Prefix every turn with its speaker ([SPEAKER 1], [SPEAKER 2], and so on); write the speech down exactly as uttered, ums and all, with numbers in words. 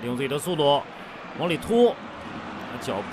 [SPEAKER 1] 利用自己的速度往里突，脚